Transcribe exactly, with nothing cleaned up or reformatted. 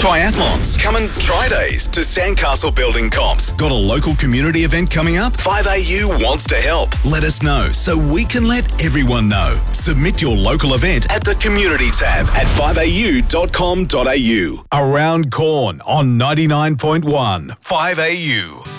Triathlons. Come and try days to Sandcastle Building Comps. Got a local community event coming up? five A U wants to help. Let us know so we can let everyone know. Submit your local event at the community tab at five a u dot com dot a u. Around Corn on ninety-nine point one five A U.